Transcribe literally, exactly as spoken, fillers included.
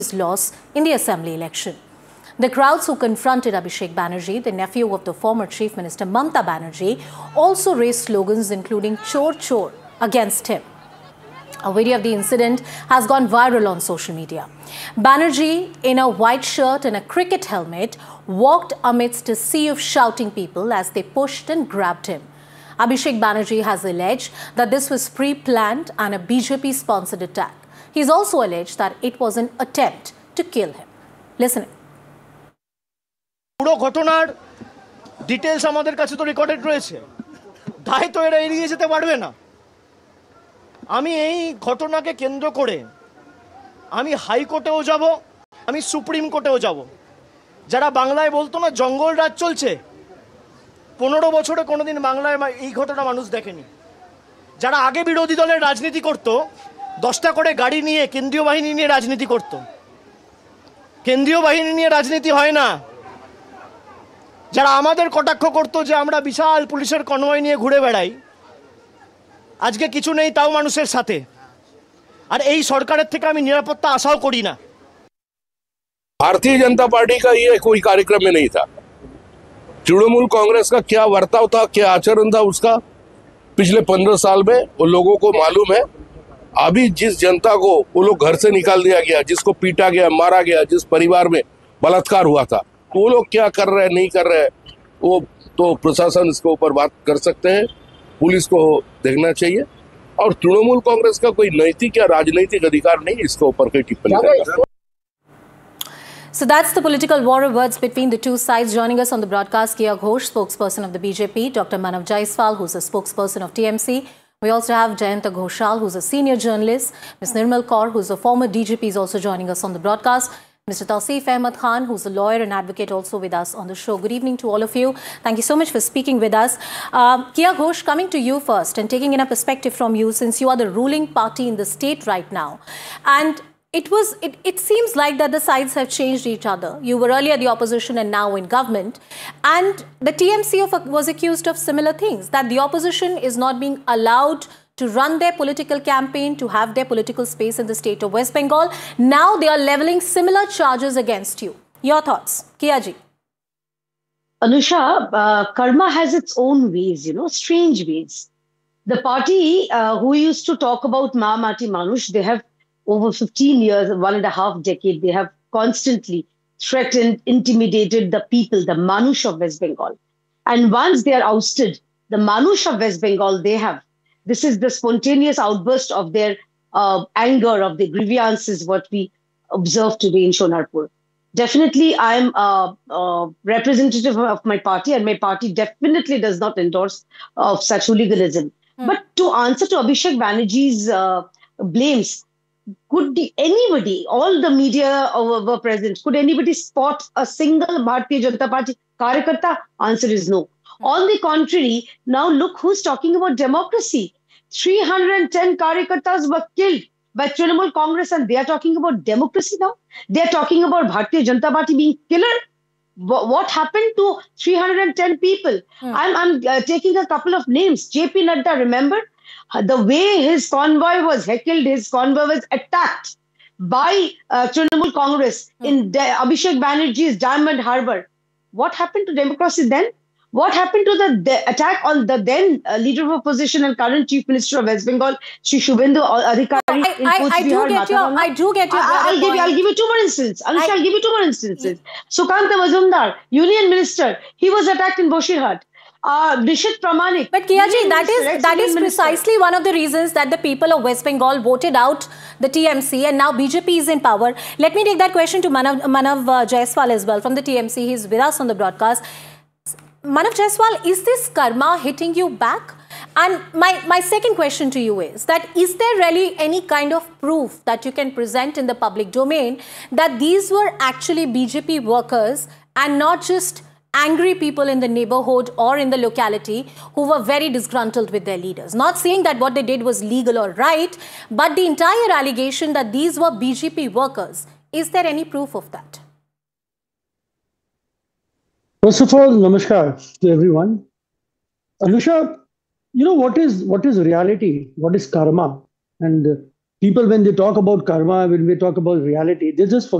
his loss in the assembly election. The crowds who confronted Abhishek Banerjee, the nephew of the former Chief Minister Mamata Banerjee, also raised slogans including "Chor Chor" against him. A video of the incident has gone viral on social media. Banerjee, in a white shirt and a cricket helmet, walked amidst a sea of shouting people as they pushed and grabbed him. Abhishek Banerjee has alleged that this was pre-planned and a B J P-sponsored attack. He's also alleged that it was an attempt to kill him. Listen. পুরো ঘটনার details আমাদের কাছে তো recorded রয়েছে, তাই তো এরা এড়িয়ে যেতে পারবে না। আমি এই ঘটনাকে কেন্দ্র করে আমি হাইকোর্টেও যাব, আমি সুপ্রিম কোর্টেও যাব। যারা বাংলায় বলতো না জঙ্গল রাজ চলছে, পনেরো বছরে কোনোদিন বাংলায় এই ঘটনা মানুষ দেখেনি। যারা আগে বিরোধী দলের রাজনীতি করত, দশটা করে গাড়ি নিয়ে কেন্দ্রীয় বাহিনী নিয়ে রাজনীতি করত। কেন্দ্রীয় বাহিনী নিয়ে রাজনীতি হয় না। যারা আমাদের কটাক্ষ করতো যে আমরা বিশাল পুলিশের কনভয় নিয়ে ঘুরে বেড়াই, আজকে কিছু নেই তাও মানুষের সাথে। আর এই সরকারের থেকে আমি নিরাপত্তা আশাও করি না। भारतीय जनता पार्टी का ये कोई कार्यक्रम में नहीं था। तृणमूल कांग्रेस का क्या वर्ताव था, क्या आचरण था उसका पिछले पंद्रह साल में वो लोगों को मालूम है। अभी जिस जनता को वो लोग घर से निकाल दिया गया, जिसको पीटा गया, मारा गया, जिस परिवार में बलात्कार हुआ था, तो वो लोग क्या कर रहे हैं नहीं कर रहे हैं वो तो प्रशासन इसके ऊपर बात कर सकते हैं, पुलिस को देखना चाहिए। और तृणमूल कांग्रेस का कोई नैतिक या राजनीतिक अधिकार नहीं इसके ऊपर कोई टिप्पणी करना। So that's the political war of words between the two sides. Joining us on the broadcast, Kiya Ghosh, spokesperson of the B J P, Doctor Manav Jaiswal, who's a spokesperson of T M C. We also have Jayanta Ghoshal, who's a senior journalist. Miz Nirmal Kaur, who's a former D G P, is also joining us on the broadcast. Mister Tausif Ahmed Khan, who's a lawyer and advocate, also with us on the show. Good evening to all of you. Thank you so much for speaking with us. Uh, Kiya Ghosh, coming to you first and taking in a perspective from you, since you are the ruling party in the state right now. And It was. It, it seems like that the sides have changed each other. You were earlier the opposition and now in government. And the T M C of, was accused of similar things, that the opposition is not being allowed to run their political campaign, to have their political space in the state of West Bengal. Now they are levelling similar charges against you. Your thoughts, Kiya ji? Anusha, uh, karma has its own ways, you know, strange ways. The party uh, who used to talk about Ma Mati Manush, they have over fifteen years, one and a half decade, they have constantly threatened, intimidated the people, the Manush of West Bengal. And once they are ousted, the Manush of West Bengal, they have, this is the spontaneous outburst of their uh, anger, of the grievances, what we observe today in Sonarpur. Definitely, I am a, a representative of my party, and my party definitely does not endorse of such hooliganism. Hmm. But to answer to Abhishek Banerjee's uh, blames, could anybody, all the media were present, could anybody spot a single Bharatiya Janata Party Karyakarta? Answer is no. Hmm. On the contrary, now look who's talking about democracy. three hundred ten Karyakartas were killed by Trinamool Congress, and they are talking about democracy now. They are talking about Bharatiya Janata Party being killer. What happened to three hundred ten people? Hmm. I'm, I'm uh, taking a couple of names. J P Nadda, remember? The way his convoy was heckled, his convoy was attacked by uh, Trinamool Congress hmm. in De- Abhishek Banerjee's Diamond Harbour. What happened to democracy then? What happened to the de- attack on the then uh, leader of opposition and current Chief Minister of West Bengal, Shri Shubhendu Adhikari? I, I, I, do get your, I do get your. I, I'll give you. I'll give you two more instances. Anusha, I, I'll give you two more instances. Sukanta Majumdar, Union Minister, he was attacked in Boshirhat. Uh, Nishit Pramanik. But Kiya ji, that is that is precisely one of the reasons that the people of West Bengal voted out the T M C, and now B J P is in power. Let me take that question to Manav, Manav uh, Jaiswal as well from the T M C. He's with us on the broadcast. Manav Jaiswal, is this karma hitting you back? And my, my second question to you is that is there really any kind of proof that you can present in the public domain that these were actually B J P workers and not just angry people in the neighborhood or in the locality who were very disgruntled with their leaders? Not saying that what they did was legal or right, but the entire allegation that these were B J P workers, is there any proof of that? First of all, namaskar to everyone. Anusha, you know what is what is reality? What is karma? And people, when they talk about karma, when we talk about reality, they just